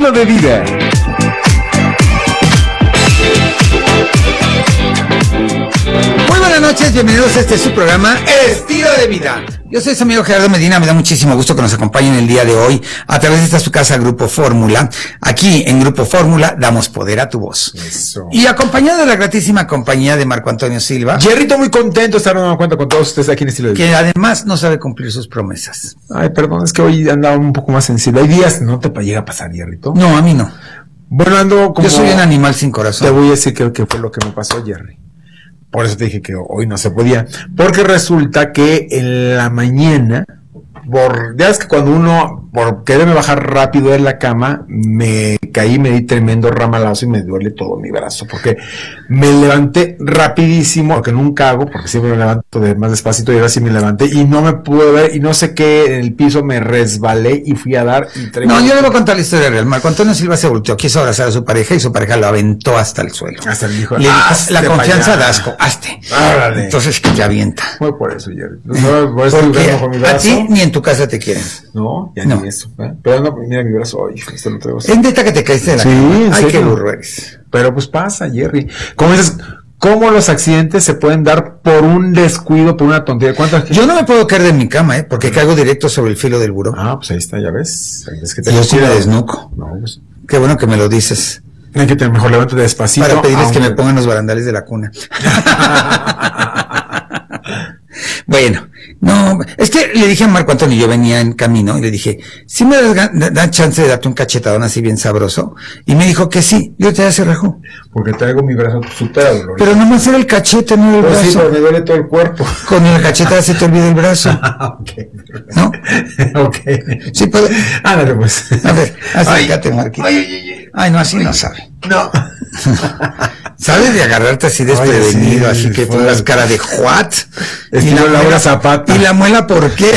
Estilo de vida. Muy buenas noches, bienvenidos a este su programa Estilo de Vida. Yo soy su amigo Gerardo Medina, me da muchísimo gusto que nos acompañen el día de hoy a través de esta su casa Grupo Fórmula. Aquí en Grupo Fórmula damos poder a tu voz. Eso. Y acompañado de la gratísima compañía de Marco Antonio Silva. Jerrito, muy contento de estar dando cuenta con todos ustedes aquí en Estilo de Vida. Que además no sabe cumplir sus promesas. Ay, perdón, es que hoy andaba un poco más sensible. Hay días no te llega a pasar, Jerrito. No, a mí no. Bueno, ando como... Yo soy un animal sin corazón. Te voy a decir que fue lo que me pasó, Jerry. Por eso te dije que hoy no se podía. Porque resulta que en la mañana, ya es que cuando uno, por quererme bajar rápido de la cama, me caí, me di tremendo ramalazo y me duele todo mi brazo. Porque me levanté rapidísimo, lo que nunca hago, porque siempre me levanto más despacito, y ahora sí me levanté y no me pude ver, y no sé qué, en el piso me resbalé y fui a dar y No, yo le voy a contar la historia real. Marco Antonio Silva se volteó, quiso abrazar a su pareja y su pareja lo aventó hasta el suelo. Hasta el dijo, le dijo, la confianza da asco, hazte. Árale. Entonces que te avienta. Fue por eso, Jerry. No, por eso Porque con mi a brazo. ti ni en tu casa te quieren. No, ya No. ni eso. Pero no, mira mi brazo hoy. Esto lo traigo así. Es neta que te caíste de la Sí, cama. en Ay, serio. qué burro eres. Pero pues pasa, Jerry. Como dices, ¿cómo los accidentes se pueden dar por un descuido, por una tontería? ¿Cuántas? Yo no me puedo caer de mi cama, porque caigo directo sobre el filo del buró. Ah, pues ahí está, ya ves. Es que Yo sí me desnuco. No, pues. Qué bueno que me lo dices. Hay que tener mejor levante despacito. Para pedirles que aunque- me pongan los barandales de la cuna. Bueno, no, es que le dije a Marco Antonio, yo venía en camino, y le dije, ¿sí me da chance de darte un cachetadón así bien sabroso? Y me dijo que sí, y ahorita ya se rajó. Porque traigo mi brazo súper dolorido. Pero nomás era el cachete, no el Pues sí, brazo. pero me duele todo el cuerpo. Con la cacheta se te olvida el brazo. Ok. ¿No? Ok. Sí, puedo. Ándale, pues. A ver, acércate, Marquito. Ay, no, así no sabe. No. ¿Sabes de agarrarte así desprevenido, Oye, sí, así que fue- pongas cara de what? Estilo Laura Zapata. ¿Y la muela por qué?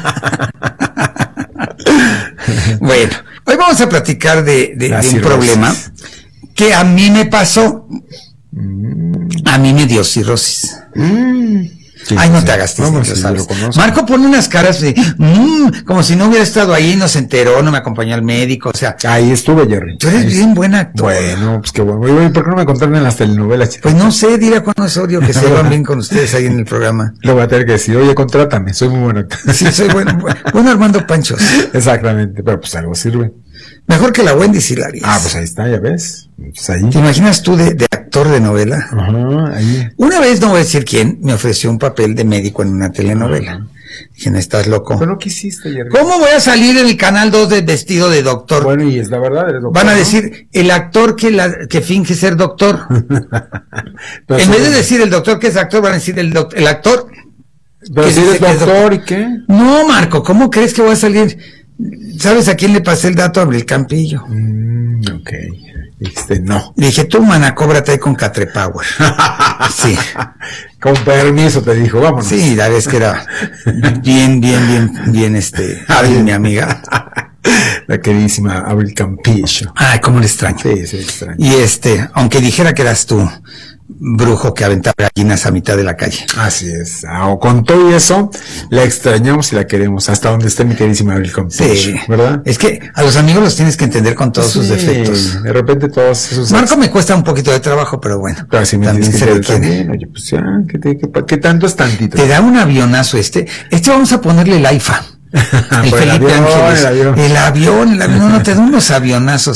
Bueno, hoy vamos a platicar de un cirrosis. problema que a mí me pasó. A mí me dio cirrosis. Sí, Ay, no sí. te hagas No, triste, sí, lo yo sabes. lo conozco. Marco pone unas caras de como si no hubiera estado ahí, no se enteró, no me acompañó al médico, o sea, Ahí estuve, Jerry. tú eres Ahí bien buen actor. Bueno, pues qué bueno. Oye, ¿por qué no me contaron en las telenovelas? Pues no sé, dile a Juan Osorio que se llevan bien con ustedes ahí en el programa. Lo voy a tener que decir, oye, contrátame, soy muy buen actor. Sí, soy bueno Armando Panchos. Exactamente, pero pues algo sirve. Mejor que la Wendy Silarias. Ah, pues ahí está, ya ves. Pues ahí. ¿Te imaginas tú de actor de novela? Ajá, ahí. Una vez, no voy a decir quién, me ofreció un papel de médico en una telenovela. Dije, no estás loco. Pero ¿qué hiciste, Jerry? ¿Cómo voy a salir en el Canal 2 de vestido de doctor? Bueno, y es la verdad, eres doctor, Van a ¿no? decir, el actor que finge ser doctor. Pero En si- vez de decir el doctor que es actor, van a decir el actor. Pero que si eres dice que es doctor, ¿y qué? No, Marco, ¿cómo crees que voy a salir? ¿Sabes a quién le pasé el dato? A Abril Campillo. Ok. Dijiste no. Le dije, tú, mana, cóbrate ahí con Catre Power. Sí. Con permiso te dijo, vámonos. Sí, la vez que era bien, hábil, mi amiga. La queridísima Abril Campillo. Ay, cómo le extraño. Sí, sí, extraño. Y aunque dijera que eras tú, brujo que aventaba gallinas a mitad de la calle. Así es. Con todo eso, la extrañamos y la queremos. Hasta donde esté mi queridísima Abril Campillo. Sí, ¿Verdad? Es que a los amigos los tienes que entender con todos sus Sí, defectos. De repente todos esos... Marco me cuesta un poquito de trabajo, pero bueno. Pero si me también tienes se que le querer quiere. también. Oye, pues ya, ¿qué tanto es tantito? Te da un avionazo vamos a ponerle el AIFA. El Por el Felipe avión, Ángeles. el avión. El avión, no te da unos avionazos.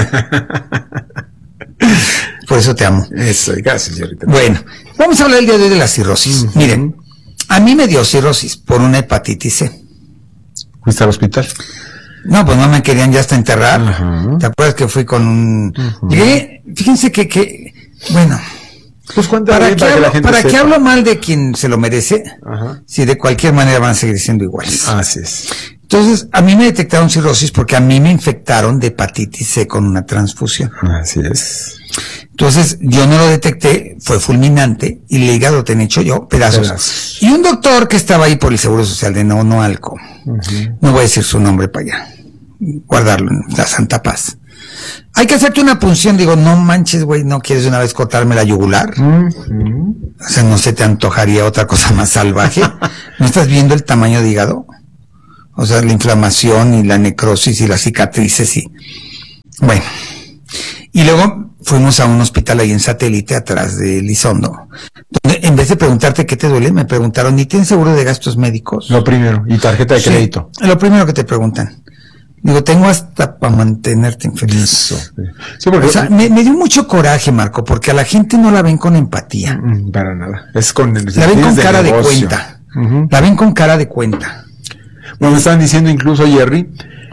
Por eso te amo. Eso, gracias, señorita. Bueno, vamos a hablar el día de hoy de la cirrosis. Miren, a mí me dio cirrosis por una hepatitis C. ¿Fuiste al hospital? No, pues no me querían ya hasta enterrar. Ajá. ¿Te acuerdas que fui con un... Ujú. Llegué, fíjense que bueno, Pues cuéntame bien ¿para que qué sepa. hablo mal de quien se lo merece? Ajá. Si de cualquier manera van a seguir siendo iguales. Así es. Entonces, a mí me detectaron cirrosis porque a mí me infectaron de hepatitis C con una transfusión. Así es. Entonces, yo no lo detecté, fue fulminante, y el hígado te han hecho yo pedazos. Y un doctor que estaba ahí por el Seguro Social de Nonoalco, no voy a decir su nombre para allá, guardarlo en la Santa Paz. Hay que hacerte una punción, digo, no manches, güey, ¿no quieres de una vez cortarme la yugular? O sea, ¿no se te antojaría otra cosa más salvaje? ¿No estás viendo el tamaño de hígado? O sea, la inflamación y la necrosis y las cicatrices y... Bueno, y luego fuimos a un hospital ahí en Satélite, atrás de Elizondo, donde en vez de preguntarte qué te duele, me preguntaron, ¿y tienes seguro de gastos médicos? Lo primero, y tarjeta de crédito. Lo primero que te preguntan. Digo, tengo hasta para mantenerte infeliz. Sí, porque... O sea, me dio mucho coraje, Marco, porque a la gente no la ven con empatía. Para nada. Es con el... La ven con cara de cuenta. La ven con cara de cuenta. Bueno, me estaban diciendo incluso, Jerry,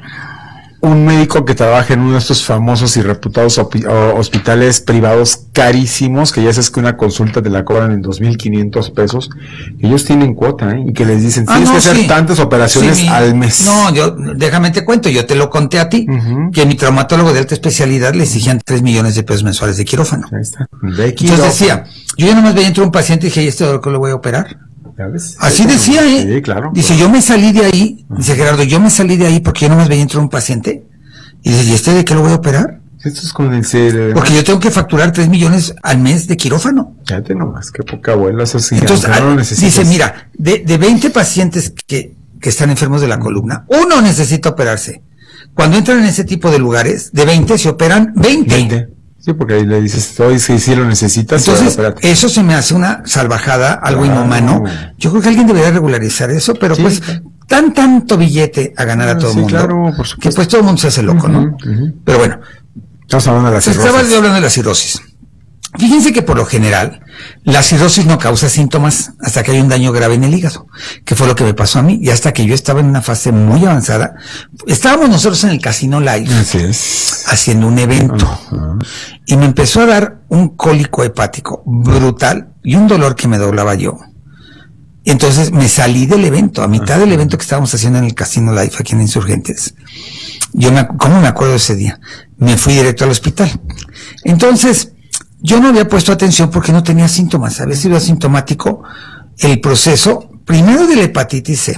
un médico que trabaja en uno de estos famosos y reputados hospitales privados carísimos, que ya sabes que una consulta te la cobran en 2,500 pesos, ellos tienen cuota, y que les dicen, tienes que hacer tantas operaciones al mes. No, déjame te cuento, yo te lo conté a ti, que mi traumatólogo de alta especialidad le exigían 3 millones de pesos mensuales de quirófano. Ahí está. Entonces decía, yo ya nomás veía entrar un paciente y dije, ¿y este dolor que lo voy a operar? Así decía, Sí, claro. Dice, yo me salí de ahí, dice Gerardo, yo me salí de ahí porque yo nomás veía entrar un paciente. Y dice, ¿y este de qué lo voy a operar? Esto es con el porque yo tengo que facturar 3 millones al mes de quirófano. Fíjate nomás, qué poca abuela, eso sí. Entonces, dice, mira, de 20 pacientes que están enfermos de la columna, uno necesita operarse. Cuando entran en ese tipo de lugares, de 20 se operan 20. Sí, porque ahí le dices, hoy si lo necesitas. Entonces, eso se me hace una salvajada, algo inhumano. Yo creo que alguien debería regularizar eso, pero sí, pues, tanto billete a ganar a todo el mundo. Claro, por supuesto. Que pues todo el mundo se hace loco, ¿no? Pero bueno. Estamos hablando de la cirrosis. Estaba hablando de la cirrosis. Fíjense que por lo general, la cirrosis no causa síntomas hasta que hay un daño grave en el hígado, que fue lo que me pasó a mí, y hasta que yo estaba en una fase muy avanzada. Estábamos nosotros en el Casino Live, haciendo un evento, y me empezó a dar un cólico hepático brutal, y un dolor que me doblaba yo. Entonces me salí del evento, a mitad del evento que estábamos haciendo en el Casino Live, aquí en Insurgentes. ¿Cómo me acuerdo de ese día? Me fui directo al hospital. Entonces, yo no había puesto atención porque no tenía síntomas. Había sido asintomático el proceso, primero de la hepatitis C,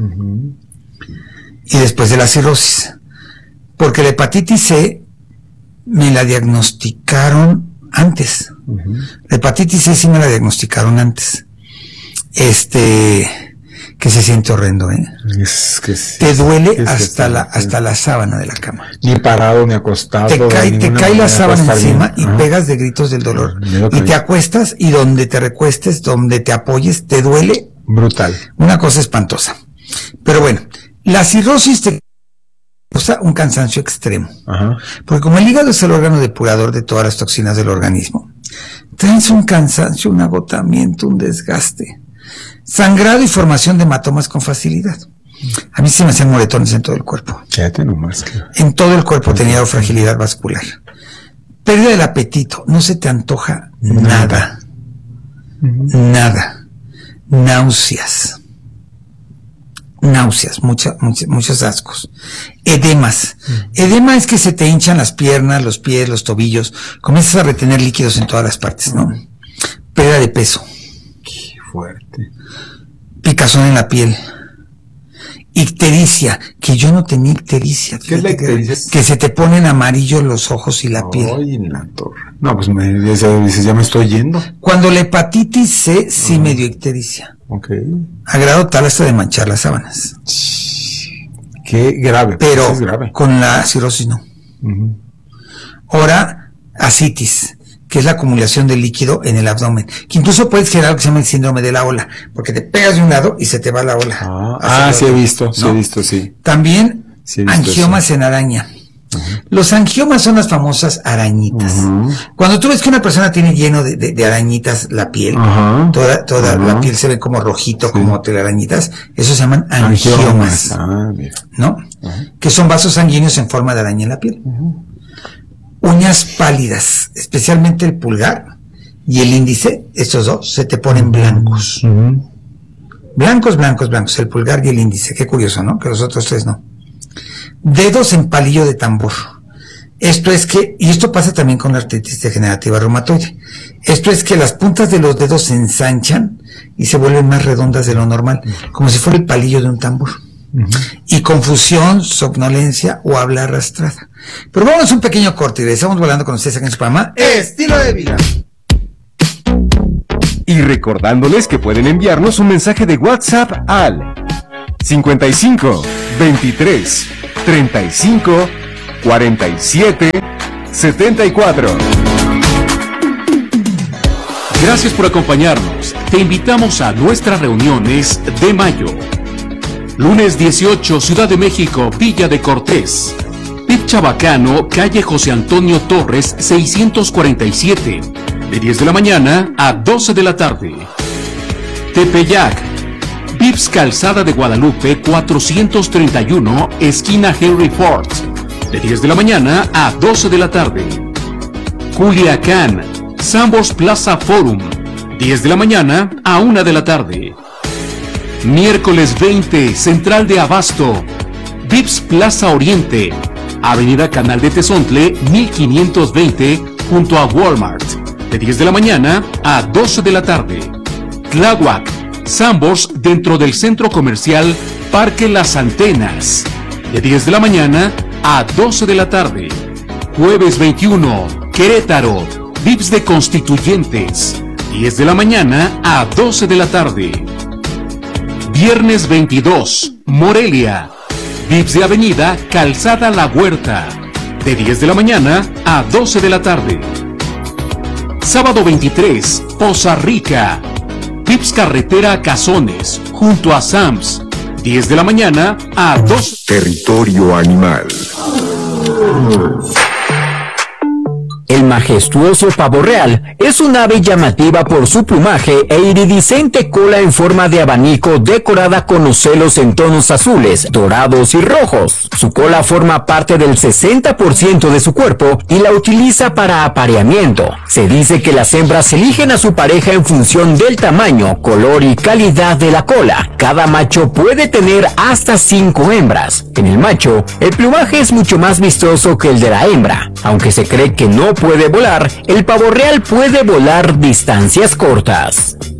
y después de la cirrosis. Porque la hepatitis C me la diagnosticaron antes. La hepatitis C sí me la diagnosticaron antes. Que se siente horrendo, te duele hasta la sábana de la cama. Ni parado, ni acostado. Te cae la sábana encima y pegas de gritos del dolor. Y te acuestas y donde te recuestes, donde te apoyes, te duele. Brutal. Una cosa espantosa. Pero bueno, la cirrosis te causa un cansancio extremo. Porque como el hígado es el órgano depurador de todas las toxinas del organismo, traes un cansancio, un agotamiento, un desgaste. Sangrado y formación de hematomas con facilidad. A mí se me hacían moretones en todo el cuerpo. Fíjate nomás. En todo el cuerpo tenía fragilidad vascular. Pérdida del apetito. No se te antoja nada. Nada. Náuseas. Muchos ascos. Edemas. Edema es que se te hinchan las piernas, los pies, los tobillos. Comienzas a retener líquidos en todas las partes, ¿no? Pérdida de peso. Qué fuerte. Picazón en la piel. Ictericia, que yo no tenía ictericia. ¿Qué es la ictericia? Que se te ponen amarillos los ojos y la piel. Ay, en la torre. No, pues dices, ya me estoy yendo. Cuando la hepatitis C sí me dio ictericia. A grado tal hasta de manchar las sábanas. Qué grave. Pero es grave. Con la cirrosis no. Ahora, ascitis, que es la acumulación de líquido en el abdomen, que incluso puedes generar lo que se llama el síndrome de la ola, porque te pegas de un lado y se te va la ola. Sí he visto, sí. También angiomas en araña. Los angiomas son las famosas arañitas. Cuando tú ves que una persona tiene lleno de arañitas la piel, toda la piel se ve como rojito, como telarañitas, eso se llaman angiomas, ¿no? Que son vasos sanguíneos en forma de araña en la piel. Uñas pálidas, especialmente el pulgar y el índice, estos dos se te ponen blancos. Blancos, el pulgar y el índice. Qué curioso, ¿no? Que los otros tres no. Dedos en palillo de tambor. Esto es que, y esto pasa también con la artritis degenerativa reumatoide, esto es que las puntas de los dedos se ensanchan y se vuelven más redondas de lo normal, como si fuera el palillo de un tambor. Y confusión, somnolencia o habla arrastrada. Pero vamos a un pequeño corte y estamos volando con ustedes aquí en su programa Estilo de Vida. Y recordándoles que pueden enviarnos un mensaje de WhatsApp al 55 23 35 4774. Gracias por acompañarnos. Te invitamos a nuestras reuniones de mayo. Lunes 18, Ciudad de México, Villa de Cortés. VIP Chabacano, calle José Antonio Torres, 647. De 10 de la mañana a 12 de la tarde. Tepeyac. VIPS Calzada de Guadalupe, 431, esquina Henry Ford. De 10 de la mañana a 12 de la tarde. Culiacán. Sambors Plaza Forum, 10 de la mañana a 1 de la tarde. Miércoles 20, Central de Abasto, VIPS Plaza Oriente, Avenida Canal de Tezontle, 1520, junto a Walmart, de 10 de la mañana a 12 de la tarde. Tláhuac, Sambors dentro del Centro Comercial Parque Las Antenas, de 10 de la mañana a 12 de la tarde. Jueves 21, Querétaro, VIPS de Constituyentes, 10 de la mañana a 12 de la tarde. Viernes 22, Morelia, VIPS de Avenida Calzada La Huerta, de 10 de la mañana a 12 de la tarde. Sábado 23, Poza Rica, VIPS Carretera Cazones, junto a Sams, 10 de la mañana a 12. Territorio Animal. El majestuoso pavo real es un ave llamativa por su plumaje e iridiscente cola en forma de abanico decorada con ocelos en tonos azules, dorados y rojos. Su cola forma parte del 60% de su cuerpo y la utiliza para apareamiento. Se dice que las hembras eligen a su pareja en función del tamaño, color y calidad de la cola. Cada macho puede tener hasta 5 hembras. En el macho, el plumaje es mucho más vistoso que el de la hembra. Aunque se cree que no puede volar, el pavo real puede volar distancias cortas.